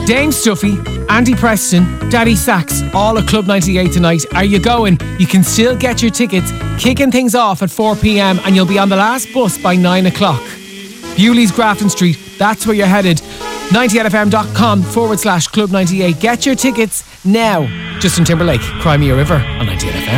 Dame Stuffy, Andy Preston, Daddy Sachs, all at Club 98 tonight. Are you going? You can still get your tickets. Kicking things off at 4 p.m. and you'll be on the last bus by 9 o'clock. Bewley's Grafton Street, that's where you're headed. 98fm.com/Club 98. Get your tickets now. Justin Timberlake, Cry Me a River on 98FM.